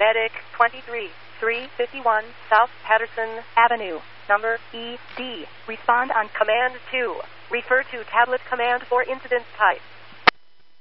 Medic 23, 351 South Patterson Avenue, number ED. Respond on Command 2. Refer to tablet command for incident type.